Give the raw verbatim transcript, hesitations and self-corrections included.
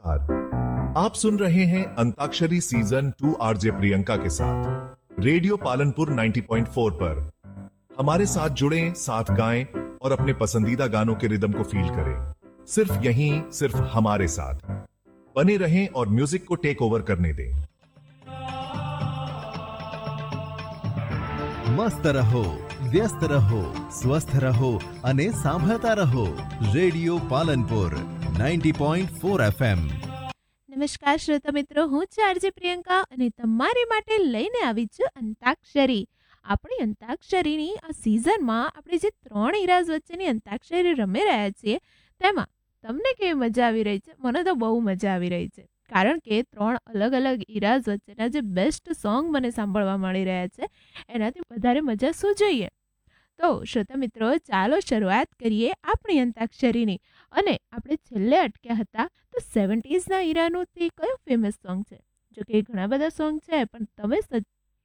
नमस्कार, आप सुन रहे हैं antakshari season two RJ Priyanka के साथ रेडियो पालनपुर नब्बे पॉइंट चार पर। हमारे साथ जुड़ें, साथ गाएं और अपने पसंदीदा गानों के रिदम को फील करें। सिर्फ यहीं, सिर्फ हमारे साथ बने रहें और म्यूजिक को टेक ओवर करने दें। मस्त रहो, व्यस्त रहो, स्वस्थ रहो અને સાંભળતા રહો રેડિયો પાલનપુર નવ્વાણું પોઈન્ટ ચાર એફએમ। નમસ્કાર શ્રોતા મિત્રો, હું છું આરજે પ્રિયંકા અને તમારી માટે લઈને આવી છું અંતાક્ષરી। આપણી અંતાક્ષરીની આ સિઝનમાં આપણે જે ત્રણ ઈરાઝ વચ્ચેની અંતાક્ષરી રમી રહ્યા છીએ તેમાં તમને કેવી મજા આવી રહી છે? મને તો બહુ મજા આવી રહી છે, કારણ કે ત્રણ અલગ અલગ ઈરાઝ વચ્ચેના જે બેસ્ટ સોંગ મને સાંભળવા મળી રહ્યા છે એનાથી વધારે મજા શું જોઈએ? તો શ્રોતા મિત્રો, ચાલો શરૂઆત કરીએ આપણી અંતાક્ષરીની। અને આપણે છેલ્લે અટક્યા હતા તો સેવન્ટીઝના ઈરાનું તે કયો ફેમસ સોંગ છે? જો કે ઘણા બધા સોંગ છે, પણ તમે